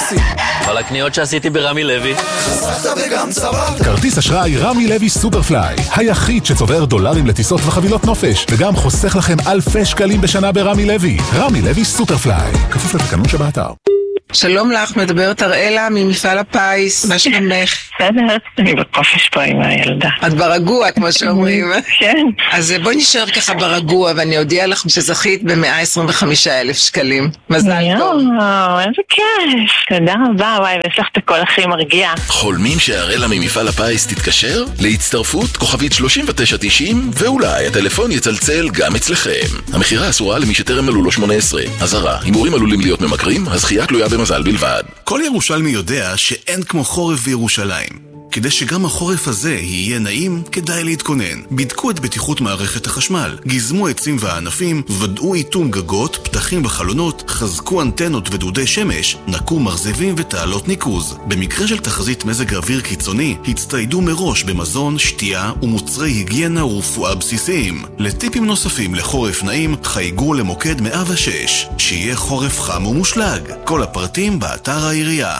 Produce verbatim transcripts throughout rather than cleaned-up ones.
יוסי. כל הקניות שעשיתי ברמי לוי. חסכת וגם צברת. כרטיס אשראי רמי לוי סופרפליי, היחיד שצובר דולרים לטיסות וחבילות נופש, וגם חוסך לכם אלפי שקלים בשנה ברמי לוי. רמי לוי סופרפליי, כפוף לתקנון שבאתר. שלום לך, מדברת אראלה ממפעל הפיס, מה שלומך? בסדר, אני בקופש פה עם הילדה. את ברגוע, כמו שאומרים. כן. אז בואי נשאר ככה ברגוע, ואני אודיע לך שזכית ב-מאה עשרים וחמישה אלף שקלים. מזל טוב. יואו, איזה כיף. תודה רבה, וואי, ויש לך את הכל הכי מרגיע. חולמים שאראלה ממפעל הפיס תתקשר? להצטרפות כוכבית שלושים ותשע תשעים, ואולי הטלפון יצלצל גם אצלכם. המחירה אסורה למי שטרם מלאו לו שמונה עשרה. אזהרה, הימורים עלולים להיות ממכרים, הזכייה תלויה במזל בלבד. כל ירושלמי יודע שאין כמו חורף בירושלים. כדי שגם החורף הזה יהיה נעים, כדאי להתכונן. בדקו את בטיחות מערכת החשמל, גזמו עצים וענפים, ודאו איתום גגות, פתחים בחלונות, חזקו אנטנות ודודי שמש, נקו מרזבים ותעלות ניקוז. במקרה של תחזית מזג אוויר קיצוני, הצטיידו מראש במזון, שתייה ומוצרי היגיינה ורפואה בסיסיים. לטיפים נוספים לחורף נעים, חייגו למוקד מאה ושש. שיהיה חורף חם ומושלג. כל הפרטים באתר העירייה.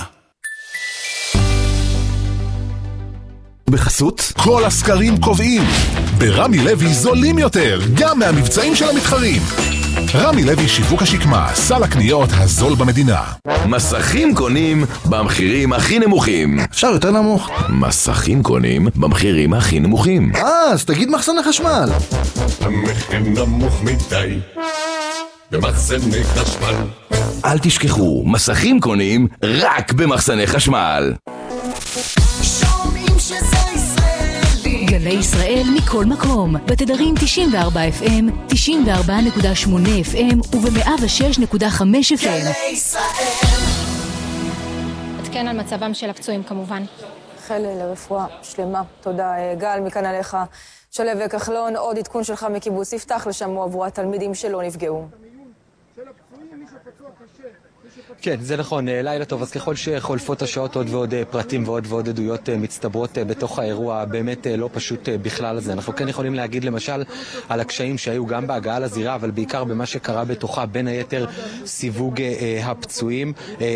בחסות, כל הסקרים קובעים. ברמי לוי זולים יותר, גם מהמבצעים של המתחרים. רמי לוי שיווק השקמה, סל הקניות הזול במדינה. מסכים קונים במחירים הכי נמוכים. אפשר יותר נמוך. מסכים קונים במחירים הכי נמוכים. אה, אז תגיד מחסני חשמל. המחיר נמוך מדי במחסני חשמל. אל תשכחו, מסכים קונים רק במחסני חשמל. גלי ישראל מכל מקום, בתדרים תשעים וארבע אף אם, תשעים וארבע נקודה שמונה אף אם וב-מאה ושש נקודה חמש אף אם. גלי ישראל. עדכן על מצבם של הפצועים כמובן. חל לרפואה שלמה. תודה גל, מכאן עליך שלו וכחלון. עוד עדכון שלך מקיבוץ יפתח, לשם עברו התלמידים שלא נפגעו. כן, זה נכון, לילה טוב. אז ככל שחולפות השעות עוד ועוד פרטים ועוד ועוד עדויות מצטברות בתוך האירוע באמת לא פשוט בכלל הזה. אנחנו כן יכולים להגיד למשל על הקשיים שהיו גם בהגעה לזירה, אבל בעיקר במה שקרה בתוכה, בין היתר סיווג הפצועים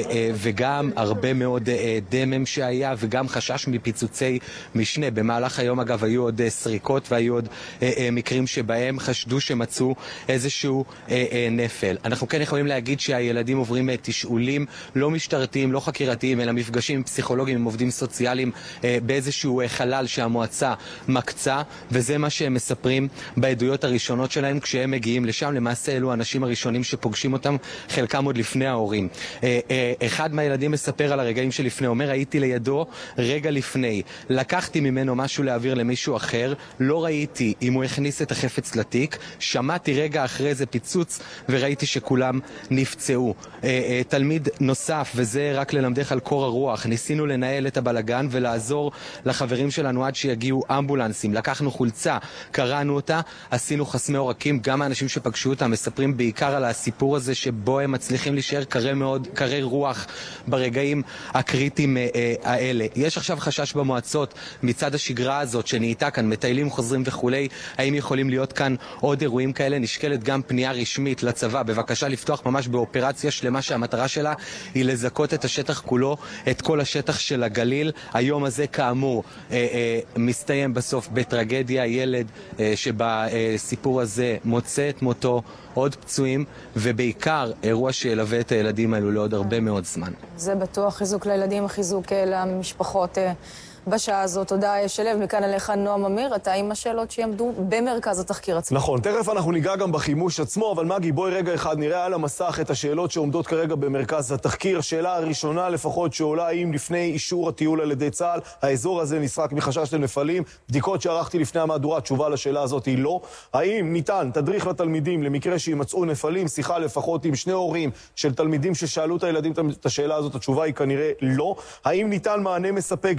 וגם הרבה מאוד דמם שהיה וגם חשש מפיצוצי משנה. במהלך היום אגב היו עוד סריקות והיו עוד מקרים שבהם חשדו שמצאו איזשהו נפל. אנחנו כן יכולים להגיד שהילדים עוברים תשאולים לא משטרתיים, לא חקירתיים, אלא מפגשים עם פסיכולוגים, עם עובדים סוציאליים אה, באיזשהו אה, חלל שהמועצה מקצה, וזה מה שהם מספרים בעדויות הראשונות שלהם כשהם מגיעים לשם. למעשה אלו האנשים הראשונים שפוגשים אותם, חלקם עוד לפני ההורים. אה, אה, אחד מהילדים מספר על הרגעים שלפני, אומר, הייתי לידו רגע לפני, לקחתי ממנו משהו להעביר למישהו אחר, לא ראיתי אם הוא הכניס את החפץ לתיק, שמעתי רגע אחרי זה פיצוץ וראיתי שכולם נפצעו. אה, אה, תלמיד נוסף, וזה רק ללמדך על קור הרוח, ניסינו לנהל את הבלגן ולעזור לחברים שלנו עד שיגיעו אמבולנסים. לקחנו חולצה, קראנו אותה, עשינו חסמי עורקים. גם האנשים שפגשו אותם מספרים בעיקר על הסיפור הזה שבו הם מצליחים להישאר קרי מאוד, קרי רוח ברגעים הקריטיים אה, האלה. יש עכשיו חשש במועצות מצד השגרה הזאת שנהייתה כאן, מטיילים חוזרים וכולי, האם יכולים להיות כאן עוד אירועים כאלה? נשקלת גם פנייה רשמית לצבא, בבקשה לפתוח ממש באופרציה שלמה שהמטרה שלה היא לזכות את השטח כולו, את כל השטח של הגליל. היום הזה כאמור אה, אה, מסתיים בסוף בטרגדיה, ילד אה, שבסיפור הזה מוצא את מותו, עוד פצועים, ובעיקר אירוע שילווה את הילדים האלו לעוד הרבה מאוד זמן. זה בטוח חיזוק לילדים, חיזוק למשפחות בשעה הזאת. תודה שלו, מכאן עליך נועם אמיר, אתה עם השאלות שיעמדו במרכז התחקיר עצמו. נכון, תכף אנחנו ניגע גם בחימוש עצמו, אבל מגי, בואי רגע אחד נראה על המסך את השאלות שעומדות כרגע במרכז התחקיר. השאלה הראשונה לפחות שעולה, האם לפני אישור הטיול על ידי צה"ל, האזור הזה נסרק מחשש לנפלים? בדיקות שערכתי לפני המהדורה, תשובה לשאלה הזאת היא לא. האם ניתן תדריך לתלמידים למקרה שימצאו נפלים? שיחה לפחות עם שני הורים של תלמידים ששאלו את הילדים את השאלה הזאת, התשובה היא כנראה לא. האם ניתן מענה מספק ברגע דבר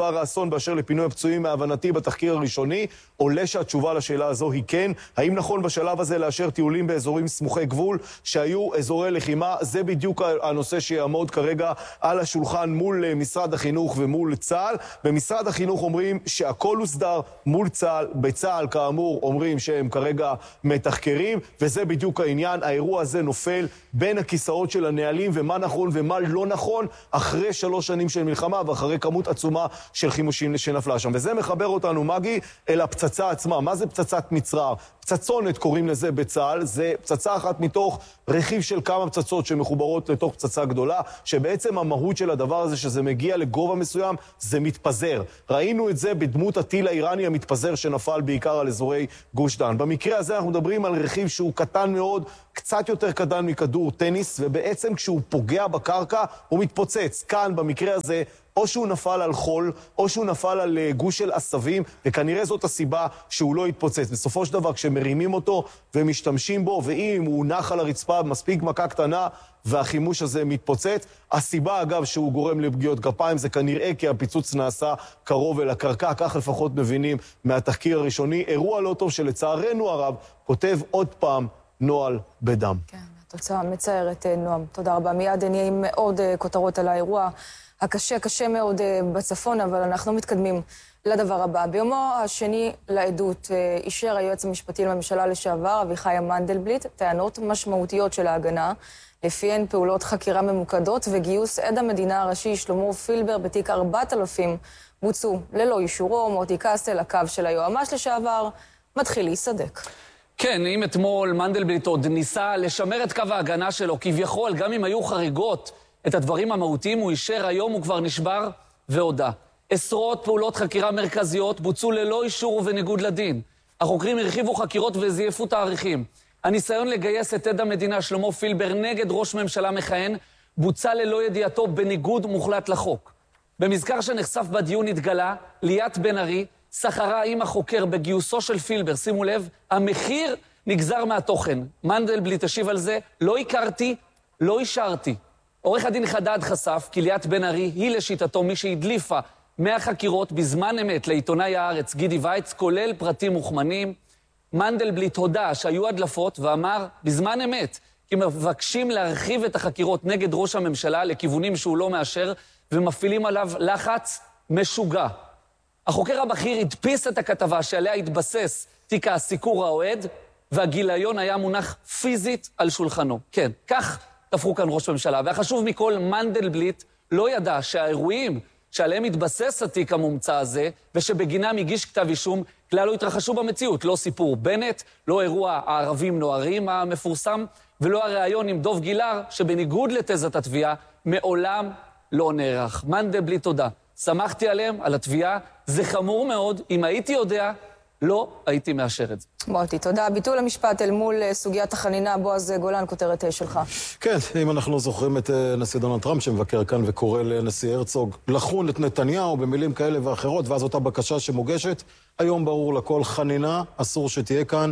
דבר האסון באשר לפינוי הפצועים מהבנתי בתחקיר הראשוני? עולה שהתשובה לשאלה הזו היא כן. האם נכון בשלב הזה לאשר טיולים באזורים סמוכי גבול שהיו אזורי לחימה? זה בדיוק הנושא שיעמוד כרגע על השולחן מול משרד החינוך ומול צה"ל. במשרד החינוך אומרים שהכל הוסדר מול צה"ל, בצה"ל כאמור אומרים שהם כרגע מתחקרים, וזה בדיוק העניין. האירוע הזה נופל בין הכיסאות של הנהלים ומה נכון ומה לא נכון אחרי שלוש שנים של מלחמה ואחרי כמות עצומה של חימושים שנפלה שם. וזה מחבר אותנו, מגי, אל הפצצה עצמה. מה זה פצצת מצרר? פצצונת קוראים לזה בצה"ל, זה פצצה אחת מתוך רכיב של כמה פצצות שמחוברות לתוך פצצה גדולה, שבעצם המהות של הדבר הזה שזה מגיע לגובה מסוים, זה מתפזר. ראינו את זה בדמות הטיל האיראני המתפזר שנפל בעיקר על אזורי גוש דן. במקרה הזה אנחנו מדברים על רכיב שהוא קטן מאוד, קצת יותר קטן מכדור טניס, ובעצם כשהוא פוגע בקרקע הוא מתפוצץ. כאן במקרה הזה או שהוא נפל על חול, או שהוא נפל על גוש של עשבים, וכנראה זאת הסיבה שהוא לא יתפוצץ. בסופו של דבר, כשמרימים אותו ומשתמשים בו, ואם הוא נח על הרצפה, מספיק מכה קטנה, והחימוש הזה מתפוצץ. הסיבה, אגב, שהוא גורם לפגיעות גפיים, זה כנראה כי הפיצוץ נעשה קרוב אל הקרקע, כך לפחות מבינים מהתחקיר הראשוני. אירוע לא טוב שלצערנו הרב, כותב עוד פעם נועל בדם. כן, התוצאה מצערת, נועם. תודה רבה. מיד נהיה עם עוד כותרות על האירוע. הקשה, קשה מאוד בצפון, אבל אנחנו מתקדמים לדבר הבא. ביומו השני לעדות אישר היועץ המשפטי לממשלה לשעבר, אביחי מנדלבליט, טענות משמעותיות של ההגנה, לפיהן פעולות חקירה ממוקדות וגיוס עד המדינה הראשי שלמה פילבר בתיק ארבעת אלפים בוצעו ללא אישורו. מוטי קסטל, הקו של היועמ"ש לשעבר, מתחיל להיסדק. כן, אם אתמול מנדלבליט עוד ניסה לשמר את קו ההגנה שלו, כביכול, גם אם היו חריגות, את הדברים המהותיים הוא אישר, היום הוא כבר נשבר והודע. עשרות פעולות חקירה מרכזיות בוצעו ללא אישור ובניגוד לדין. החוקרים הרחיבו חקירות וזייפו תאריכים. הניסיון לגייס את עד המדינה שלמה פילבר נגד ראש ממשלה מכהן בוצע ללא ידיעתו בניגוד מוחלט לחוק. במזכר שנחשף בדיון התגלה, ליאת בן ארי סחרה עם החוקר בגיוסו של פילבר. שימו לב, המחיר נגזר מהתוכן. מנדלבליט השיב על זה, לא הכרתי, לא אישרתי. עורך הדין חדד חשף כי ליאת בן ארי היא לשיטתו מי שהדליפה מהחקירות בזמן אמת לעיתונאי הארץ גידי וייץ, כולל פרטים מוכמנים. מנדלבליט הודע שהיו הדלפות ואמר בזמן אמת כי מבקשים להרחיב את החקירות נגד ראש הממשלה לכיוונים שהוא לא מאשר ומפעילים עליו לחץ משוגע. החוקר הבכיר הדפיס את הכתבה שעליה התבסס תיק הסיקור האוהד, והגיליון היה מונח פיזית על שולחנו. כן, כך תפרו כאן ראש ממשלה. והחשוב מכל, מנדלבליט לא ידע שהאירועים שעליהם התבסס התיק המומצא הזה, ושבגינם הגיש כתב אישום, כלל לא התרחשו במציאות. לא סיפור בנט, לא אירוע הערבים נוערים המפורסם, ולא הראיון עם דוב גילר, שבניגוד לתזת התביעה, מעולם לא נערך. מנדלבליט תודה. שמחתי עליהם, על התביעה. זה חמור מאוד. אם הייתי יודע, לא הייתי מאשר את זה. מוטי, תודה. ביטול המשפט אל מול סוגיית החנינה, בועז גולן, כותרת שלך. כן, אם אנחנו זוכרים את נשיא דונלד טראמפ שמבקר כאן וקורא לנשיא הרצוג לחון את נתניהו במילים כאלה ואחרות, ואז אותה בקשה שמוגשת, היום ברור לכל חנינה, אסור שתהיה כאן.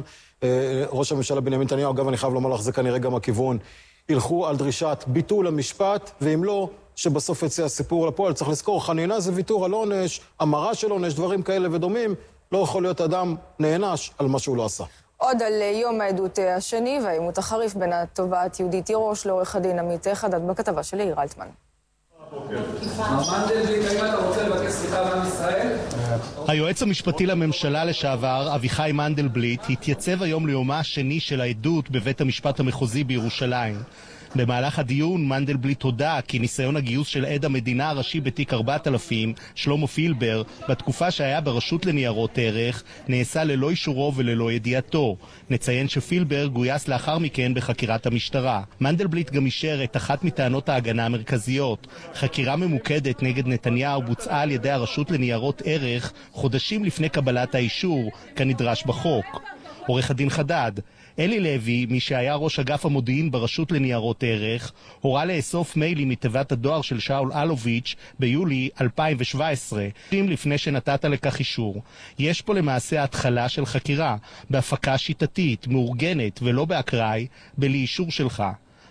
ראש הממשלה בנימין נתניהו, אגב אני חייב לומר לך, זה כנראה גם הכיוון, ילכו על דרישת ביטול המשפט, ואם לא, שבסוף יצא הסיפור לפועל. צריך לזכור, חנינה זה ויתור על עונש, המרה של עונש, דברים כאלה ודומים. לא יכול להיות אדם נענש על מה שהוא לא עשה. עוד על יום העדות השני והעימות החריף בין התובעת יהודית תירוש לעורך הדין עמית חדד בכתבה של יאיר אלטמן. היועץ המשפטי לממשלה לשעבר, אביחי מנדלבליט, התייצב היום ליומה השני של העדות בבית המשפט המחוזי בירושלים. במהלך הדיון מנדלבליט הודע כי ניסיון הגיוס של עד המדינה הראשי בתיק ארבעת אלפים, שלמה פילבר, בתקופה שהיה ברשות לניירות ערך, נעשה ללא אישורו וללא ידיעתו. נציין שפילבר גויס לאחר מכן בחקירת המשטרה. מנדלבליט גם אישר את אחת מטענות ההגנה המרכזיות. חקירה ממוקדת נגד נתניהו בוצעה על ידי הרשות לניירות ערך חודשים לפני קבלת האישור, כנדרש בחוק. עורך הדין חדד, אלי לוי, מי שהיה ראש אגף המודיעין ברשות לניירות ערך, הורה לאסוף מיילים מתיבת הדואר של שאול אלוביץ' ביולי אלפיים שבע עשרה, לפני שנתת לכך אישור. יש פה למעשה התחלה של חקירה, בהפקה שיטתית, מאורגנת ולא באקראי, בלי אישור שלך.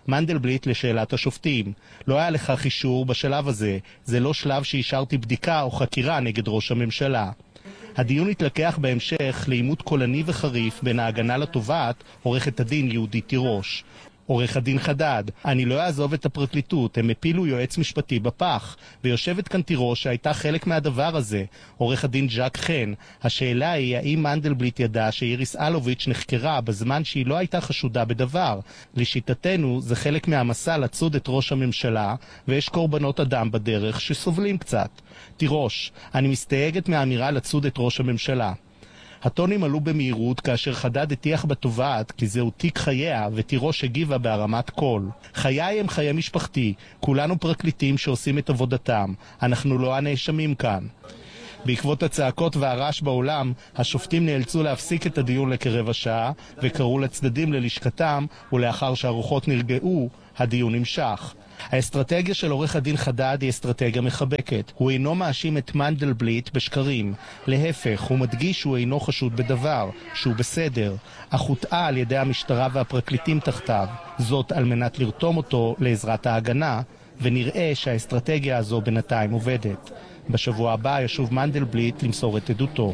מנדלבליט לשאלת השופטים. לא היה לכך אישור בשלב הזה. זה לא שלב שאישרתי בדיקה או חקירה נגד ראש הממשלה. הדיון התלקח בהמשך לעימות קולני וחריף בין ההגנה לתובעת, עורכת הדין יהודית תירוש. עורך הדין חדד, אני לא אעזוב את הפרקליטות, הם הפילו יועץ משפטי בפח, ויושבת כאן תירוש שהייתה חלק מהדבר הזה. עורך הדין ז'ק חן, השאלה היא האם מנדלבליט ידע שאיריס אלוביץ' נחקרה בזמן שהיא לא הייתה חשודה בדבר. לשיטתנו זה חלק מהמסע לצוד את ראש הממשלה, ויש קורבנות אדם בדרך שסובלים קצת. תירוש, אני מסתייגת מהאמירה לצוד את ראש הממשלה. הטונים עלו במהירות כאשר חדד הטיח בתובעת כי זהו תיק חייה ותירוש הגיבה בהרמת קול. חיי הם חיי משפחתי, כולנו פרקליטים שעושים את עבודתם, אנחנו לא הנאשמים כאן. בעקבות הצעקות והרעש בעולם, השופטים נאלצו להפסיק את הדיון לכרבע שעה וקראו לצדדים ללשכתם, ולאחר שהרוחות נרגעו, הדיון נמשך. האסטרטגיה של עורך הדין חדד היא אסטרטגיה מחבקת. הוא אינו מאשים את מנדלבליט בשקרים. להפך, הוא מדגיש שהוא אינו חשוד בדבר, שהוא בסדר, אך הוטעה על ידי המשטרה והפרקליטים תחתיו. זאת על מנת לרתום אותו לעזרת ההגנה, ונראה שהאסטרטגיה הזו בינתיים עובדת. בשבוע הבא ישוב מנדלבליט למסור את עדותו.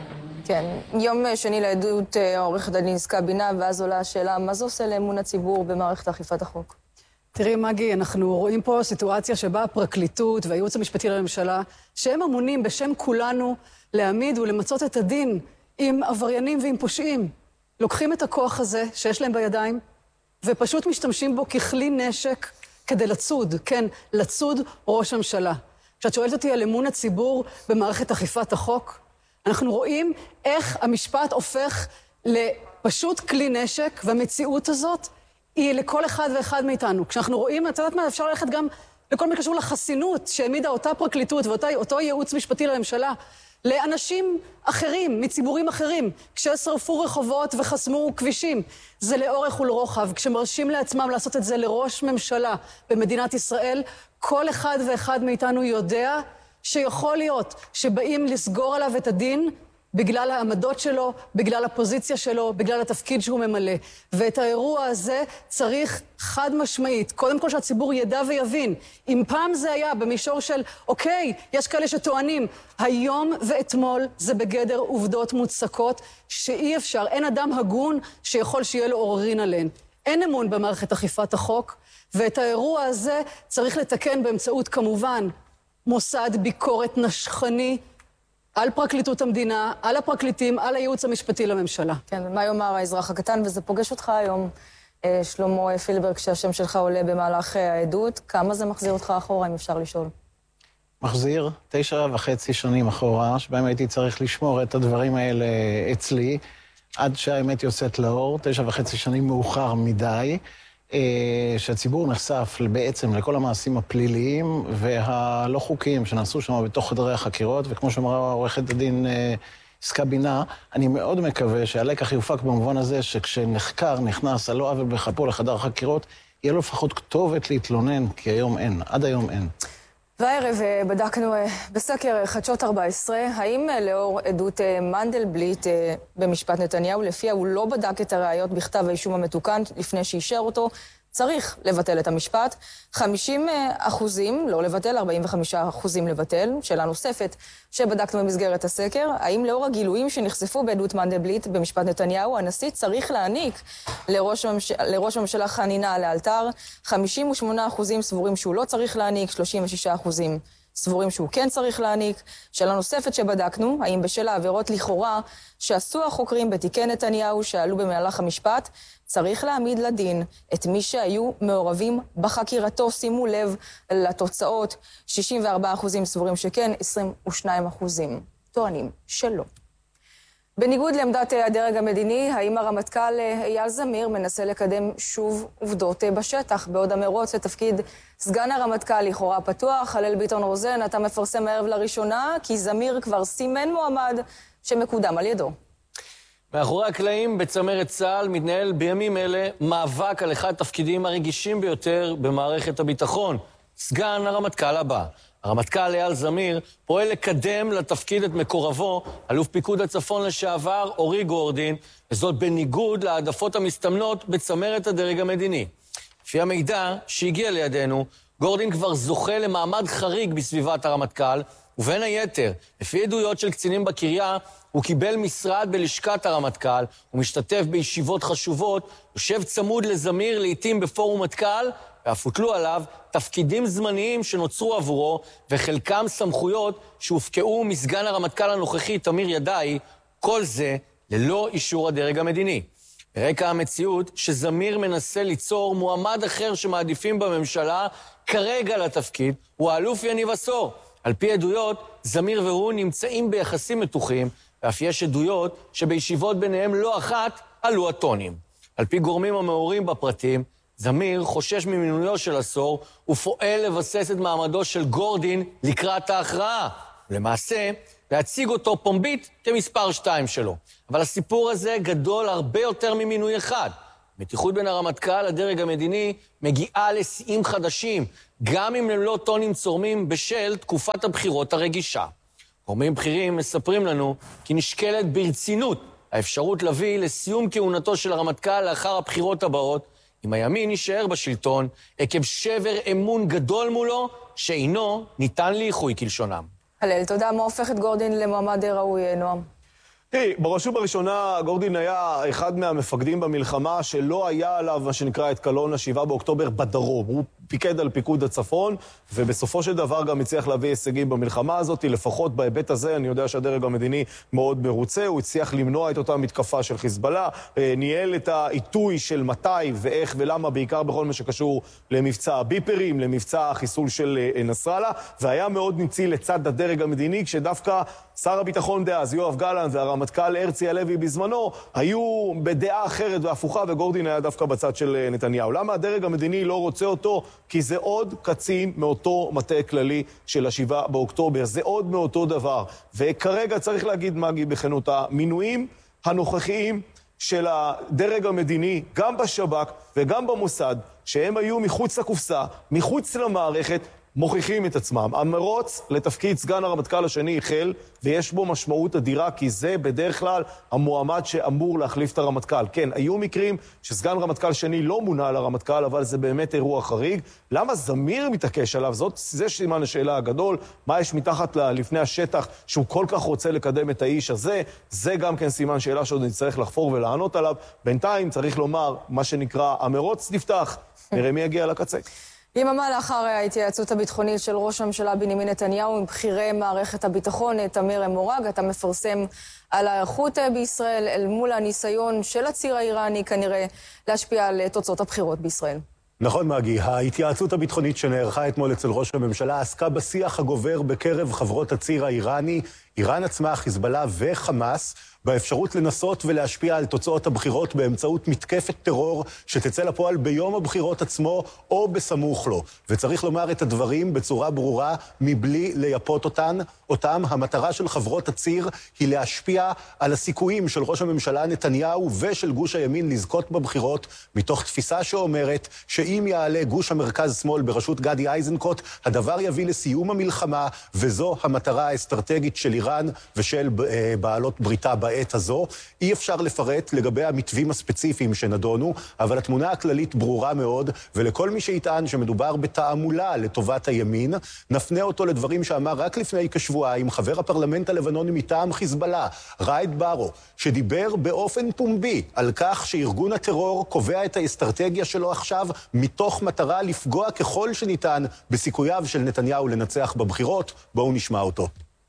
כן, יום שני לעדות עורכת הדין יסכה בינה, ואז עולה השאלה, מה זה עושה לאמון הציבור במערכת אכיפת החוק? תראי מגי, אנחנו רואים פה סיטואציה שבה הפרקליטות והייעוץ המשפטי לממשלה, שהם אמונים בשם כולנו להעמיד ולמצות את הדין עם עבריינים ועם פושעים. לוקחים את הכוח הזה שיש להם בידיים, ופשוט משתמשים בו ככלי נשק כדי לצוד, כן, לצוד ראש הממשלה. כשאת שואלת אותי על אמון הציבור במערכת אכיפת החוק, אנחנו רואים איך המשפט הופך לפשוט כלי נשק, והמציאות הזאת היא לכל אחד ואחד מאיתנו. כשאנחנו רואים, את יודעת מה, אפשר ללכת גם לכל מה קשור לחסינות שהעמידה אותה פרקליטות ואותו ייעוץ משפטי לממשלה, לאנשים אחרים, מציבורים אחרים, כששרפו רחובות וחסמו כבישים. זה לאורך ולרוחב. כשמרשים לעצמם לעשות את זה לראש ממשלה במדינת ישראל, כל אחד ואחד מאיתנו יודע שיכול להיות שבאים לסגור עליו את הדין בגלל העמדות שלו, בגלל הפוזיציה שלו, בגלל התפקיד שהוא ממלא. ואת האירוע הזה צריך חד משמעית. קודם כל שהציבור ידע ויבין. אם פעם זה היה במישור של, אוקיי, יש כאלה שטוענים, היום ואתמול זה בגדר עובדות מוצקות, שאי אפשר, אין אדם הגון שיכול שיהיה לו עוררין עליהן. אין אמון במערכת אכיפת החוק, ואת האירוע הזה צריך לתקן באמצעות, כמובן, מוסד ביקורת נשכני, על פרקליטות המדינה, על הפרקליטים, על הייעוץ המשפטי לממשלה. כן, ומה יאמר האזרח הקטן, וזה פוגש אותך היום, שלמה פילברג, שהשם שלך עולה במהלך העדות. כמה זה מחזיר אותך אחורה, אם אפשר לשאול? מחזיר תשע וחצי שנים אחורה, שבהם הייתי צריך לשמור את הדברים האלה אצלי, עד שהאמת יוצאת לאור, תשע וחצי שנים מאוחר מדי, שהציבור נחשף בעצם לכל המעשים הפליליים והלא חוקיים שנעשו שם בתוך חדרי החקירות, וכמו שאמרה עורכת הדין יסכה בינה, אני מאוד מקווה שהלקח יופק במובן הזה שכשנחקר נכנס על לא עוול בכפו לחדר החקירות, יהיה לו לפחות כתובת להתלונן, כי היום אין, עד היום אין. והערב בדקנו בסקר חדשות ארבע עשרה, האם לאור עדות מנדלבליט במשפט נתניהו, לפיה הוא לא בדק את הראיות בכתב האישום המתוקן לפני שאישר אותו, צריך לבטל את המשפט. חמישים אחוזים לא לבטל, ארבעים וחמישה אחוזים לבטל. שאלה נוספת שבדקנו במסגרת הסקר, האם לאור הגילויים שנחשפו בעדות מנדלבליט במשפט נתניהו, הנשיא צריך להעניק לראש הממשלה, לראש הממשלה חנינה לאלתר. חמישים ושמונה אחוזים סבורים שהוא לא צריך להעניק, שלושים ושישה אחוזים סבורים שהוא כן צריך להעניק. שאלה נוספת שבדקנו, האם בשל העבירות לכאורה שעשו החוקרים בתיקי נתניהו שעלו במהלך המשפט, צריך להעמיד לדין את מי שהיו מעורבים בחקירתו. שימו לב לתוצאות, שישים וארבעה אחוזים סבורים שכן, עשרים ושניים אחוזים טוענים שלא. בניגוד לעמדת הדרג המדיני, האם הרמטכ"ל אייל זמיר מנסה לקדם שוב עובדות בשטח, בעוד המרוץ לתפקיד סגן הרמטכ"ל לכאורה פתוח? הלל ביטון רוזן, אתה מפרסם הערב לראשונה, כי זמיר כבר סימן מועמד שמקודם על ידו. מאחורי הקלעים בצמרת צה"ל מתנהל בימים אלה מאבק על אחד התפקידים הרגישים ביותר במערכת הביטחון, סגן הרמטכ"ל הבא. הרמטכ"ל אייל זמיר פועל לקדם לתפקיד את מקורבו, אלוף פיקוד הצפון לשעבר אורי גורדין, וזאת בניגוד להעדפות המסתמנות בצמרת הדרג המדיני. לפי המידע שהגיע לידינו, גורדין כבר זוכה למעמד חריג בסביבת הרמטכ"ל, ובין היתר, לפי עדויות של קצינים בקריה, הוא קיבל משרד בלשכת הרמטכ"ל, הוא משתתף בישיבות חשובות, יושב צמוד לזמיר לעתים בפורום מטכ"ל, ואף הוטלו עליו תפקידים זמניים שנוצרו עבורו, וחלקם סמכויות שהופקעו מסגן הרמטכ"ל הנוכחי, תמיר ידעי, כל זה ללא אישור הדרג המדיני. ברקע המציאות שזמיר מנסה ליצור מועמד אחר שמעדיפים בממשלה כרגע לתפקיד, הוא האלוף יניב עשור. על פי עדויות, זמיר והוא נמצאים ביחסים מתוחים, ואף יש עדויות שבישיבות ביניהם לא אחת עלו הטונים. על פי גורמים המעורים בפרטים, זמיר חושש ממינויו של עשור ופועל לבסס את מעמדו של גורדין לקראת ההכרעה. למעשה, להציג אותו פומבית כמספר שתיים שלו. אבל הסיפור הזה גדול הרבה יותר ממינוי אחד. מתיחות בין הרמטכ"ל לדרג המדיני מגיעה לשיאים חדשים, גם אם הם לא טונים צורמים בשל תקופת הבחירות הרגישה. גורמים בכירים מספרים לנו כי נשקלת ברצינות האפשרות להביא לסיום כהונתו של הרמטכ"ל לאחר הבחירות הבאות, אם הימין יישאר בשלטון, עקב שבר אמון גדול מולו, שאינו ניתן לאיחוי כלשונם. הלל, תודה. מה הופך את גורדין למועמד ראוי, נועם? תראי, בראש ובראשונה, גורדין היה אחד מהמפקדים במלחמה שלא היה עליו מה שנקרא את קלון השבעה באוקטובר בדרום. הוא פיקד על פיקוד הצפון, ובסופו של דבר גם הצליח להביא הישגים במלחמה הזאת, לפחות בהיבט הזה. אני יודע שהדרג המדיני מאוד מרוצה, הוא הצליח למנוע את אותה מתקפה של חיזבאללה, ניהל את העיתוי של מתי ואיך ולמה, בעיקר בכל מה שקשור למבצע הביפרים, למבצע החיסול של נסראללה, והיה מאוד ניצי לצד הדרג המדיני, כשדווקא שר הביטחון דאז, יואב גלנט, והרמטכ"ל הרצי הלוי בזמנו, היו בדעה אחרת והפוכה, וגורדין היה דווקא בצד של נתניהו. למה הדרג המדיני לא רוצה אותו? כי זה עוד קצין מאותו מטה כללי של השבעה באוקטובר, זה עוד מאותו דבר. וכרגע צריך להגיד, מגי, בכנות, המינויים הנוכחיים של הדרג המדיני, גם בשב"כ וגם במוסד, שהם היו מחוץ לקופסה, מחוץ למערכת, מוכיחים את עצמם. המרוץ לתפקיד סגן הרמטכ"ל השני החל, ויש בו משמעות אדירה, כי זה בדרך כלל המועמד שאמור להחליף את הרמטכ"ל. כן, היו מקרים שסגן רמטכ"ל שני לא מונה לרמטכ"ל, אבל זה באמת אירוע חריג. למה זמיר מתעקש עליו? זאת, זה סימן השאלה הגדול. מה יש מתחת לפני השטח שהוא כל כך רוצה לקדם את האיש הזה? זה גם כן סימן שאלה שעוד נצטרך לחפור ולענות עליו. בינתיים צריך לומר, מה שנקרא, המרוץ נפתח. נראה מי יגיע לקצה. יממה לאחר ההתייעצות הביטחונית של ראש הממשלה בנימין נתניהו עם בכירי מערכת הביטחון, תמיר מורג, אתה מפרסם על ההיערכות בישראל אל מול הניסיון של הציר האיראני כנראה להשפיע על תוצאות הבחירות בישראל. נכון, מגי. ההתייעצות הביטחונית שנערכה אתמול אצל ראש הממשלה עסקה בשיח הגובר בקרב חברות הציר האיראני, איראן עצמה, חיזבאללה וחמאס, באפשרות לנסות ולהשפיע על תוצאות הבחירות באמצעות מתקפת טרור שתצא לפועל ביום הבחירות עצמו או בסמוך לו. וצריך לומר את הדברים בצורה ברורה מבלי לייפות אותן. אותם, המטרה של חברות הציר היא להשפיע על הסיכויים של ראש הממשלה נתניהו ושל גוש הימין לזכות בבחירות, מתוך תפיסה שאומרת שאם יעלה גוש המרכז-שמאל בראשות גדי איזנקוט, הדבר יביא לסיום המלחמה, וזו המטרה האסטרטגית של איראן ושל בעלות בריתה בעת הזו. אי אפשר לפרט לגבי המתווים הספציפיים שנדונו, אבל התמונה הכללית ברורה מאוד, ולכל מי שיטען שמדובר בתעמולה לטובת הימין, נפנה אותו לדברים שאמר רק לפני כשבועיים חבר הפרלמנט הלבנוני מטעם חיזבאללה, ראיד בארו, שדיבר באופן פומבי על כך שארגון הטרור קובע את האסטרטגיה שלו עכשיו מתוך מטרה לפגוע ככל שניתן בסיכוייו של נתניהו לנצח בבחירות. בואו נשמע אותו.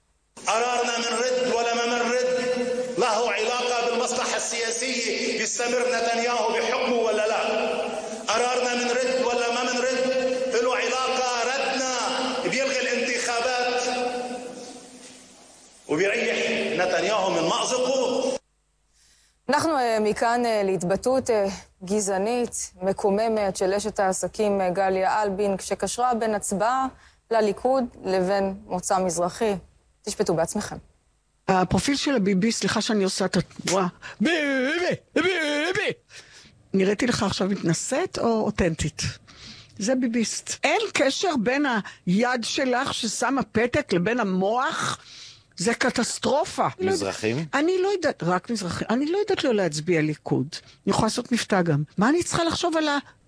قرارنا من رد ولا ما من رد له علاقة بالمصلحة السياسية يستمر نتنياهو بحكمه ولا لا قرارنا من رد ولا ما من رد له علاقة ردنا بيلغي الانتخابات وبيريح نتنياهو من مأزقه. אנחנו מכאן להתבטאות גזענית, מקוממת של אשת העסקים גליה אלבין, כשקשרה בין הצבעה לליכוד לבין מוצא מזרחי. תשפטו בעצמכם. הפרופיל של הביבי, סליחה שאני עושה את התנועה, ביבי, ביבי. נראיתי לך עכשיו מתנשאת או אותנטית? זה ביביסט. אין קשר בין היד שלך ששמה פתק לבין המוח, זה קטסטרופה. מזרחים? אני לא יודעת, רק מזרחים. אני לא יודעת לא להצביע ליכוד. אני יכולה לעשות מבטא גם. מה אני צריכה לחשוב על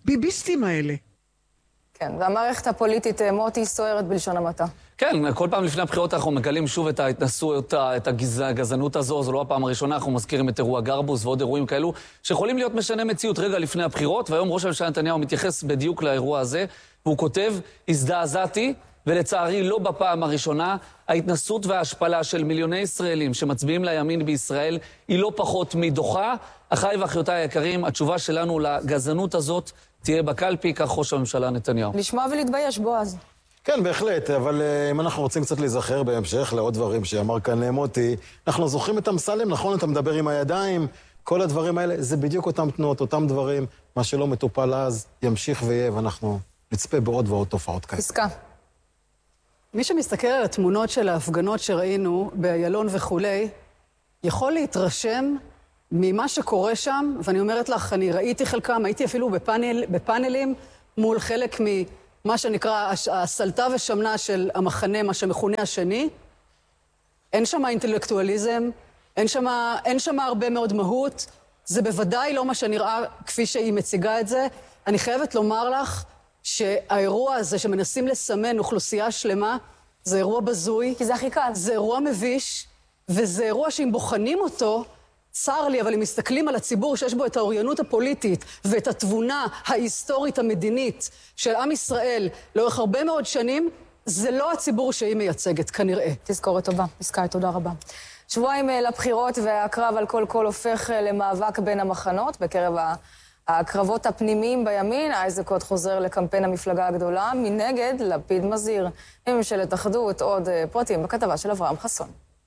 הביביסטים האלה. כן, והמערכת הפוליטית מוטי סוערת בלשון המעטה. כן, כל פעם לפני הבחירות אנחנו מגלים שוב את ההתנסות, את הגזענות הזו, זו לא הפעם הראשונה, אנחנו מזכירים את אירוע גרבוס ועוד אירועים כאלו, שיכולים להיות משנה מציאות רגע לפני הבחירות, והיום ראש הממשלה נתניהו מתייחס בדיוק לאירוע הזה, והוא כותב, הזדעזעתי, ולצערי לא בפעם הראשונה, ההתנסות וההשפלה של מיליוני ישראלים שמצביעים לימין בישראל היא לא פחות מדוחה. אחיי ואחיותיי היקרים, התשובה שלנו לגזענות הזאת תהיה בקלפי, כך ראש הממשלה נתניהו. לשמוע ולהתבייש, בועז. כן, בהחלט, אבל אם אנחנו רוצים קצת להיזכר בהמשך לעוד דברים שאמר כאן מוטי, אנחנו זוכרים את אמסלם, נכון? אתה מדבר עם הידיים, כל הדברים האלה, זה בדיוק אותם תנועות, אותם דברים, מה שלא מטופל אז ימשיך ויהיה, ואנחנו נצפה בעוד ועוד תופעות כאלה. עסקה. מי שמסתכל על התמונות של ההפגנות שראינו באיילון וכולי, יכול להתרשם ממה שקורה שם, ואני אומרת לך, אני ראיתי חלקם, הייתי אפילו בפאנל, בפאנלים מול חלק ממה שנקרא הסלטה ושמנה של המחנה, מה שמכונה השני. אין שם אינטלקטואליזם, אין שם, אין שם הרבה מאוד מהות, זה בוודאי לא מה שנראה כפי שהיא מציגה את זה. אני חייבת לומר לך שהאירוע הזה שמנסים לסמן אוכלוסייה שלמה, זה אירוע בזוי. כי זה הכי קל. זה אירוע מביש, וזה אירוע שאם בוחנים אותו, צר לי, אבל אם מסתכלים על הציבור שיש בו את האוריינות הפוליטית ואת התבונה ההיסטורית המדינית של עם ישראל לאורך הרבה מאוד שנים, זה לא הציבור שהיא מייצגת, כנראה. תזכורת טובה, עסקה, תודה רבה. שבועיים לבחירות והקרב על כל קול הופך למאבק בין המחנות בקרב הקרבות הפנימיים בימין. איזקוט חוזר לקמפיין המפלגה הגדולה, מנגד לפיד מזהיר מממשלת אחדות. עוד פרטים בכתבה של אברהם חסון.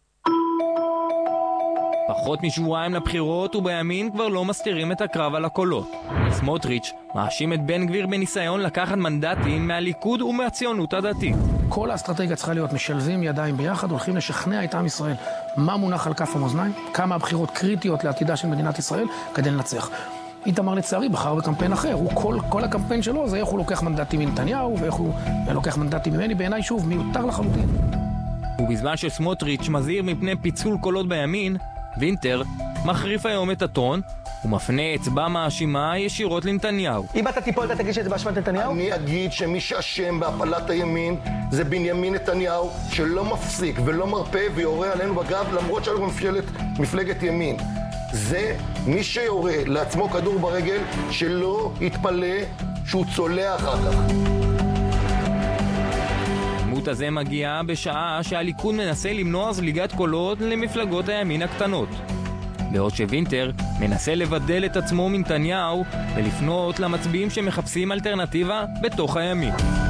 פחות משבועיים לבחירות ובימין כבר לא מסתירים את הקרב על הקולות. סמוטריץ' מאשים את בן גביר בניסיון לקחת מנדטים מהליכוד ומהציונות הדתית. כל האסטרטגיה צריכה להיות משלבים ידיים ביחד, הולכים לשכנע את עם ישראל מה מונח על כף המאזניים, כמה הבחירות קריטיות לעתידה של מדינת ישראל כדי לנצח. איתמר לצערי בחר בקמפיין אחר, הוא כל, כל הקמפיין שלו זה איך הוא לוקח מנדטים מנתניהו ואיך הוא לוקח מנדטים ממני, בעיניי שוב מיותר לחלוטין. ובזמן שסמוטריץ' מזהיר מפני פיצול קולות בימין, וינטר מחריף היום את הטון ומפנה אצבע מאשימה ישירות לנתניהו. אם אתה תיפול אתה תגיד שזה באשמת נתניהו? אני אגיד שמי שאשם בהפלת הימין זה בנימין נתניהו, שלא מפסיק ולא מרפא ויורה עלינו בגב למרות שאנחנו מפלגת, מפלגת ימין. זה מי שיורה לעצמו כדור ברגל שלא יתפלא שהוא צולע אחר כך. הדמות הזה מגיעה בשעה שהליכוד מנסה למנוע זליגת קולות למפלגות הימין הקטנות. בעוד שווינטר מנסה לבדל את עצמו מנתניהו ולפנות למצביעים שמחפשים אלטרנטיבה בתוך הימין.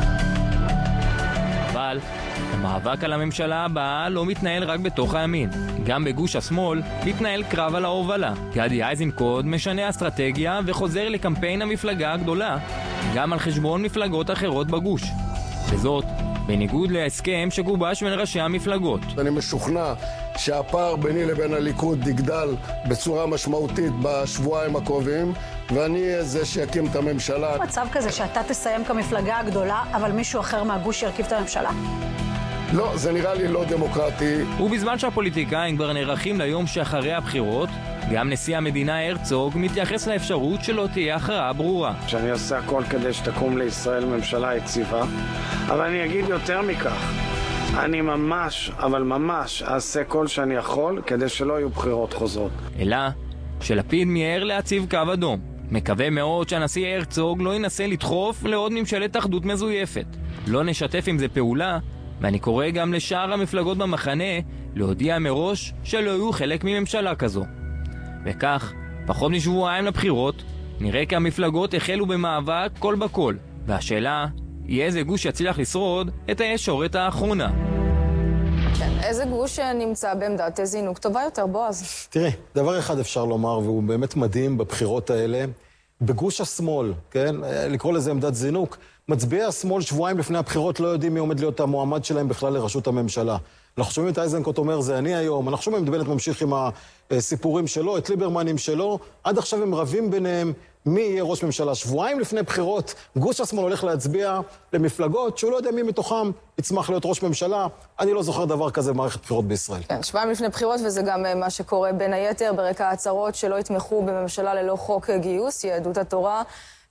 אבל המאבק על הממשלה הבאה לא מתנהל רק בתוך הימין. גם בגוש השמאל מתנהל קרב על ההובלה. גדי איזנקוט משנה אסטרטגיה וחוזר לקמפיין המפלגה הגדולה, גם על חשבון מפלגות אחרות בגוש. וזאת בניגוד להסכם שגובש בין ראשי המפלגות. אני משוכנע שהפער ביני לבין הליכוד יגדל בצורה משמעותית בשבועיים הקרובים, ואני אהיה זה שיקים את הממשלה. מצב כזה שאתה תסיים כמפלגה הגדולה, אבל מישהו אחר מהגוש ירכיב את הממשלה? לא, זה נראה לי לא דמוקרטי. ובזמן שהפוליטיקאים כבר נערכים ליום שאחרי הבחירות, גם נשיא המדינה הרצוג מתייחס לאפשרות שלא תהיה הכרעה ברורה. שאני עושה הכל כדי שתקום לישראל ממשלה יציבה, אבל אני אגיד יותר מכך. אני ממש, אבל ממש, אעשה כל שאני יכול כדי שלא יהיו בחירות חוזרות. אלא שלפיד מיהר להציב קו אדום. מקווה מאוד שהנשיא הרצוג לא ינסה לדחוף לעוד ממשלת אחדות מזויפת. לא נשתף עם זה פעולה, ואני קורא גם לשאר המפלגות במחנה להודיע מראש שלא יהיו חלק מממשלה כזו. וכך, פחות משבועיים לבחירות, נראה כי המפלגות החלו במאבק כל בכל, והשאלה היא איזה גוש יצליח לשרוד את הישורת האחרונה. כן, איזה גוש נמצא בעמדת זינוק טובה יותר, בועז? תראי, דבר אחד אפשר לומר, והוא באמת מדהים בבחירות האלה, בגוש השמאל, כן? לקרוא לזה עמדת זינוק, מצביעי השמאל שבועיים לפני הבחירות לא יודעים מי עומד להיות המועמד שלהם בכלל לראשות הממשלה. אנחנו שומעים את איזנקוט אומר, זה אני היום, אנחנו שומעים את בנט ממשיך עם הסיפורים שלו, את ליברמנים שלו, עד עכשיו הם רבים ביניהם מי יהיה ראש ממשלה. שבועיים לפני בחירות, גוש השמאל הולך להצביע למפלגות שהוא לא יודע מי מתוכם יצמח להיות ראש ממשלה. אני לא זוכר דבר כזה במערכת בחירות בישראל. כן, שבועיים לפני בחירות, וזה גם מה שקורה בין היתר ברקע ההצהרות שלא יתמכו בממשלה ללא חוק גיוס, יהדות התורה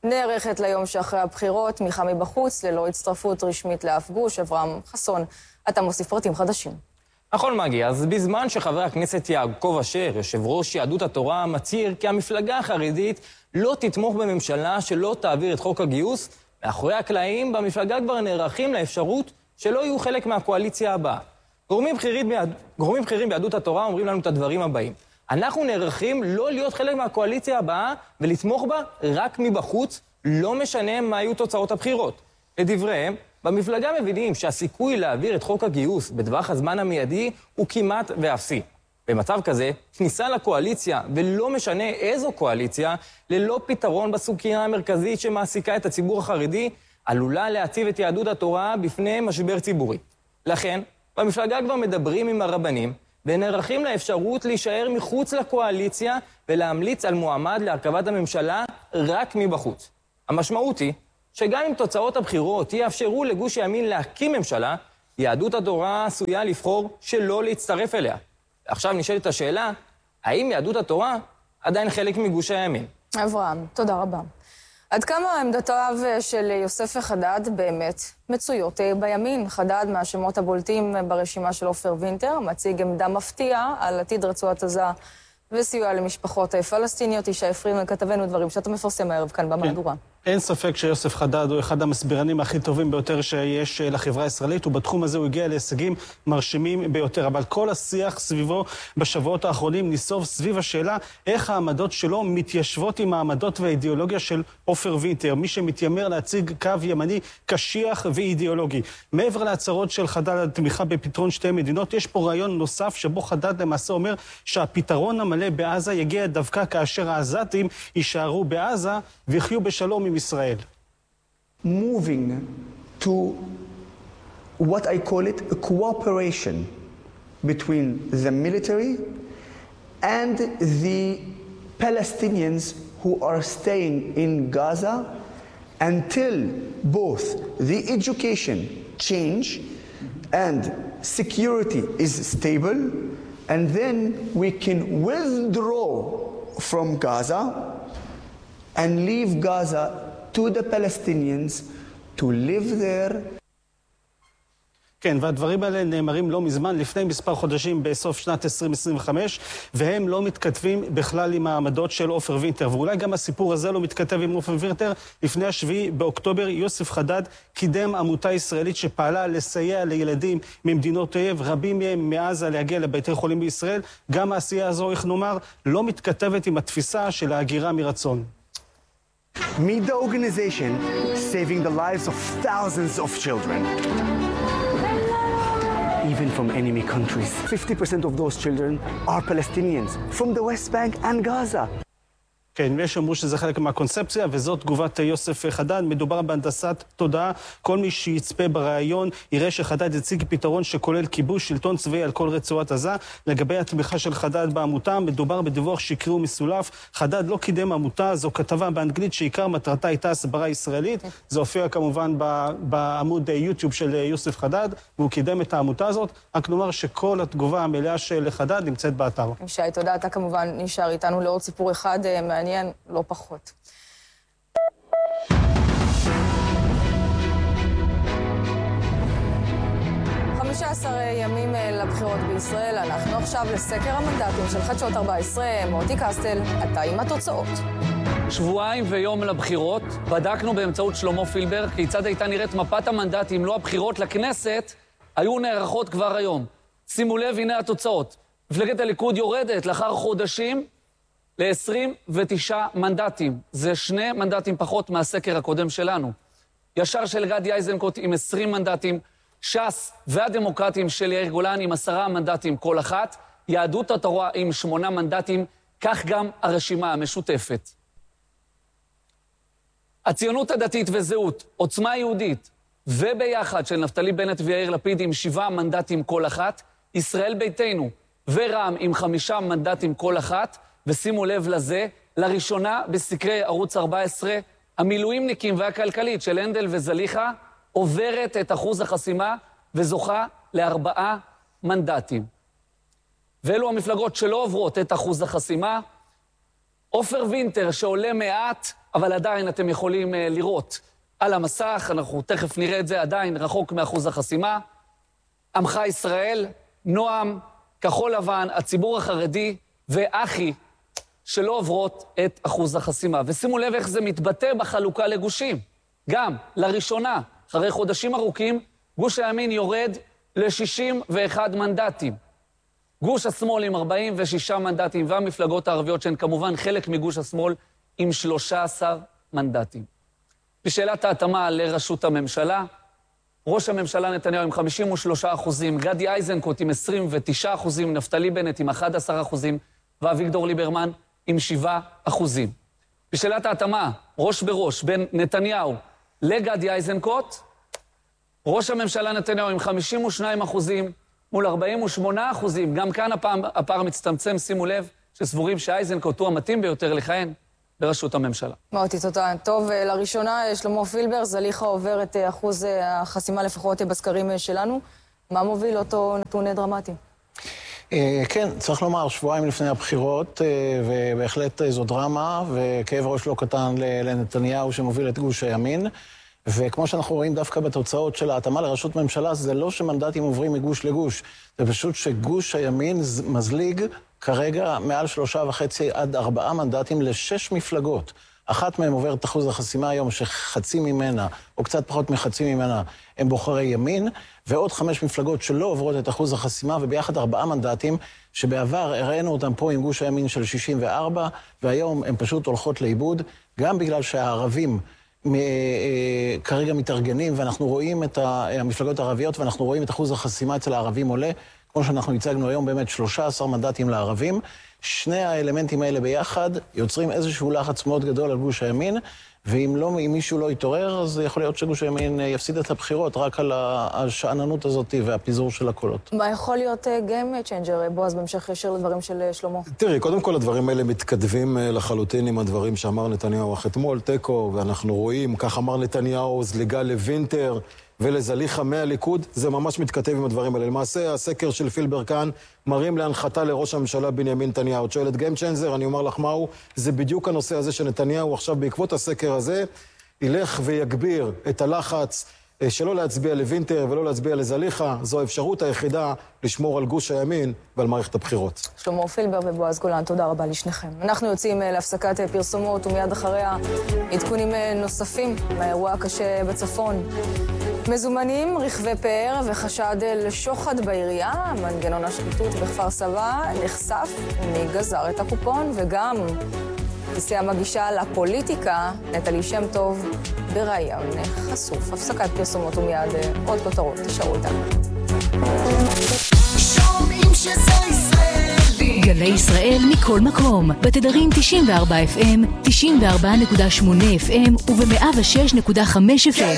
נערכת ליום שאחרי הבחירות, תמיכה מבחוץ, ללא הצטרפות רשמית לאף גוש. אברהם חסון, אתה מוסיף פרטים חדשים. נכון, מגי, אז בזמן שחבר הכנסת יעקב אשר, יושב ראש יהדות התורה, מצהיר כי המפלגה החרדית לא תתמוך בממשלה שלא תעביר את חוק הגיוס, מאחורי הקלעים במפלגה כבר נערכים לאפשרות שלא יהיו חלק מהקואליציה הבאה. גורמים בכירים, ביהד... גורמים בכירים ביהדות התורה אומרים לנו את הדברים הבאים. אנחנו נערכים לא להיות חלק מהקואליציה הבאה ולתמוך בה רק מבחוץ, לא משנה מה היו תוצאות הבחירות. לדבריהם, במפלגה מבינים שהסיכוי להעביר את חוק הגיוס בטווח הזמן המיידי הוא כמעט ואפסי. במצב כזה, כניסה לקואליציה, ולא משנה איזו קואליציה, ללא פתרון בסוגיה המרכזית שמעסיקה את הציבור החרדי, עלולה להציב את יהדות התורה בפני משבר ציבורי. לכן, במפלגה כבר מדברים עם הרבנים, ונערכים לאפשרות להישאר מחוץ לקואליציה ולהמליץ על מועמד להרכבת הממשלה רק מבחוץ. המשמעות היא שגם אם תוצאות הבחירות יאפשרו לגוש הימין להקים ממשלה, יהדות התורה עשויה לבחור שלא להצטרף אליה. עכשיו נשאלת השאלה, האם יהדות התורה עדיין חלק מגוש הימין? אברהם, תודה רבה. עד כמה עמדותיו של יוסף חדד באמת מצויות בימין? חדד מהשמות הבולטים ברשימה של עופר וינטר, מציג עמדה מפתיעה על עתיד רצועת עזה וסיוע למשפחות פלסטיניות. ישי אפרים, כתבנו דברים שאתה מפרסם הערב כאן במהדורה. אין ספק שיוסף חדד הוא אחד המסבירנים הכי טובים ביותר שיש לחברה הישראלית, ובתחום הזה הוא הגיע להישגים מרשימים ביותר. אבל כל השיח סביבו בשבועות האחרונים ניסוב סביב השאלה איך העמדות שלו מתיישבות עם העמדות והאידיאולוגיה של עופר וינטר, מי שמתיימר להציג קו ימני קשיח ואידיאולוגי. מעבר להצהרות של חדד על תמיכה בפתרון שתי מדינות, יש פה רעיון נוסף שבו חדד למעשה אומר שהפתרון המלא בעזה יגיע דווקא כאשר העזתים יישארו בעזה ויחיו בשלום עם ישראל. Moving to what I call it a cooperation between the military and the Palestinians who are staying in Gaza until both the education change and security is stable, and then we can withdraw from Gaza and leave Gaza to the Palestinians to live there. כן, והדברים האלה נאמרים לא מזמן, לפני מספר חודשים בסוף שנת עשרים עשרים וחמש, והם לא מתכתבים בכלל עם העמדות של עופר וינטר. ואולי גם הסיפור הזה לא מתכתב עם עופר וינטר. לפני השביעי באוקטובר, יוסף חדד קידם עמותה ישראלית שפעלה לסייע לילדים ממדינות אויב, רבים מהם מעזה להגיע לבתי חולים בישראל. גם העשייה הזו, איך נאמר, לא מתכתבת עם התפיסה של ההגירה מרצון. Meet the organization saving the lives of thousands of children. Even from enemy countries. fifty percent of those children are Palestinians from the West Bank and Gaza. כן, ויש אמרו שזה חלק מהקונספציה, וזאת תגובת יוסף חדד. מדובר בהנדסת תודעה. כל מי שיצפה ברעיון יראה שחדד הציג פתרון שכולל כיבוש שלטון צבאי על כל רצועת עזה. לגבי התמיכה של חדד בעמותה, מדובר בדיווח שקרי ומסולף. חדד לא קידם עמותה, זו כתבה באנגלית שעיקר מטרתה הייתה הסברה ישראלית. זה הופיע כמובן בעמוד יוטיוב של יוסף חדד, והוא קידם את העמותה הזאת. רק נאמר שכל התגובה המלאה של חדד נמצאת באתר. ישי, תודה. אתה כמובן נשאר איתנו לעוד סיפור אחד מעניין, לא פחות. חמישה עשר ימים לבחירות בישראל, אנחנו עכשיו לסקר המנדטים של חדשות ארבע עשרה. מוטי קסטל, אתה עם התוצאות. שבועיים ויום לבחירות, בדקנו באמצעות שלמה פילבר כיצד הייתה נראית מפת המנדטים, לא הבחירות לכנסת, היו נערכות כבר היום. שימו לב, הנה התוצאות. מפלגת הליכוד יורדת לאחר חודשים ל-עשרים ותשעה מנדטים. זה שני מנדטים פחות מהסקר הקודם שלנו. ישר של גדי איזנקוט עם עשרים מנדטים, ש"ס והדמוקרטים של יאיר גולן עם עשרה מנדטים כל אחת, יהדות התורה עם שמונה מנדטים, כך גם הרשימה המשותפת. הציונות הדתית וזהות, עוצמה יהודית וביחד של נפתלי בנט ויאיר לפיד עם שבעה מנדטים כל אחת, ישראל ביתנו ורע"מ עם חמישה מנדטים כל אחת, ושימו לב לזה, לראשונה בסקרי ערוץ ארבע עשרה, המילואימניקים והכלכלית של הנדל וזליחה עוברת את אחוז החסימה וזוכה לארבעה מנדטים. ואלו המפלגות שלא עוברות את אחוז החסימה, עופר וינטר שעולה מעט, אבל עדיין אתם יכולים לראות על המסך, אנחנו תכף נראה את זה, עדיין רחוק מאחוז החסימה. עמך ישראל, נועם, כחול לבן, הציבור החרדי ואחי שלא עוברות את אחוז החסימה. ושימו לב איך זה מתבטא בחלוקה לגושים. גם, לראשונה, אחרי חודשים ארוכים, גוש הימין יורד ל-שישים ואחד מנדטים. גוש השמאל עם ארבעים ושישה מנדטים, והמפלגות הערביות שהן כמובן חלק מגוש השמאל עם שלושה עשר מנדטים. בשאלת ההתאמה לראשות הממשלה, ראש הממשלה נתניהו עם חמישים ושלושה אחוזים, גדי איזנקוט עם עשרים ותשעה אחוזים, נפתלי בנט עם אחד עשר אחוזים, ואביגדור ליברמן עם שבעה אחוזים. בשאלת ההתאמה, ראש בראש, בין נתניהו לגדי איזנקוט, ראש הממשלה נתניהו עם חמישים ושניים אחוזים מול ארבעים ושמונה אחוזים. גם כאן הפעם, הפער מצטמצם, שימו לב, שסבורים שאיזנקוט הוא המתאים ביותר לכהן בראשות הממשלה. מוטי, תודה. טוב, לראשונה, שלמה פילבר, זליכה עובר את אחוז החסימה לפחות בסקרים שלנו. מה מוביל אותו נתון דרמטי? כן, צריך לומר, שבועיים לפני הבחירות, ובהחלט זו דרמה, וכאב ראש לא קטן לנתניהו שמוביל את גוש הימין. וכמו שאנחנו רואים דווקא בתוצאות של ההתאמה לראשות ממשלה, זה לא שמנדטים עוברים מגוש לגוש, זה פשוט שגוש הימין מזליג כרגע מעל שלושה וחצי עד ארבעה מנדטים לשש מפלגות. אחת מהם עוברת את אחוז החסימה היום, שחצי ממנה, או קצת פחות מחצי ממנה, הם בוחרי ימין, ועוד חמש מפלגות שלא עוברות את אחוז החסימה, וביחד ארבעה מנדטים, שבעבר הראינו אותם פה עם גוש הימין של שישים וארבע, והיום הם פשוט הולכות לאיבוד, גם בגלל שהערבים כרגע מתארגנים, ואנחנו רואים את המפלגות הערביות, ואנחנו רואים את אחוז החסימה אצל הערבים עולה, כמו שאנחנו הצגנו היום באמת שלושה עשר מנדטים לערבים. שני האלמנטים האלה ביחד יוצרים איזשהו לחץ מאוד גדול על גוש הימין, ואם לא, אם מישהו לא יתעורר, אז יכול להיות שגוש הימין יפסיד את הבחירות רק על השעננות הזאת והפיזור של הקולות. מה יכול להיות game changer, בועז, בהמשך ישיר לדברים של שלמה? תראי, קודם כל הדברים האלה מתכתבים לחלוטין עם הדברים שאמר נתניהו אך אתמול, טקו, ואנחנו רואים, כך אמר נתניהו, זליגה לוינטר ולזליכה מהליכוד, זה ממש מתכתב עם הדברים האלה. למעשה, הסקר של פילבר כאן מראים להנחתה לראש הממשלה בנימין נתניהו. את שואלת game changer, אני אומר לך מהו, זה בדיוק הנושא הזה שנתניהו עכשיו בעקבות הסקר הזה, ילך ויגביר את הלחץ שלא להצביע לוינטר ולא להצביע לזליכה. זו האפשרות היחידה לשמור על גוש הימין ועל מערכת הבחירות. שלמה פילבר ובועז גולן, תודה רבה לשניכם. אנחנו יוצאים להפסקת פרסומות ומיד אחריה עדכונים נוספים מהאירוע הקשה בצפון. מזומנים, רכבי פאר וחשד לשוחד בעירייה, מנגנון השחיתות בכפר סבא נחשף ומי גזר את הקופון, וגם כיסא המגישה לפוליטיקה, נטלי שם טוב, בראיון חשוף. הפסקת פרסומות ומיד עוד כותרות, תשארו איתנו. שומעים שזה ישראלי. גלי ישראל מכל מקום, בתדרים תשעים וארבע אף אם, תשעים וארבע נקודה שמונה אף אם וב-מאה ושש נקודה חמש אף אם.